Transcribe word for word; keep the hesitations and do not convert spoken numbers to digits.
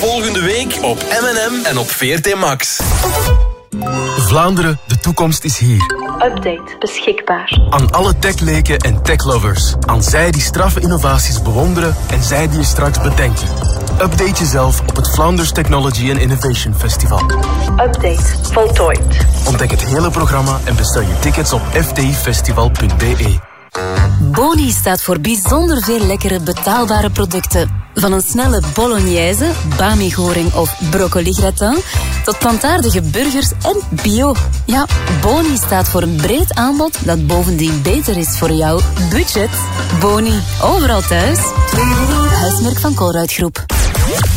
volgende week op M en M en op V R T Max. Vlaanderen, de toekomst is hier. Update beschikbaar. Aan alle techleken en techlovers. Aan zij die straffe innovaties bewonderen en zij die je straks bedenken. Update jezelf op het Flanders Technology and Innovation Festival. Update voltooid. Ontdek het hele programma en bestel je tickets op f t i festival punt b e. Boni staat voor bijzonder veel lekkere betaalbare producten. Van een snelle bolognese, bami-goring of broccoli-gratin, tot plantaardige burgers en bio. Ja, Boni staat voor een breed aanbod dat bovendien beter is voor jouw budget. Boni, overal thuis. Huismerk van Colruyt Groep.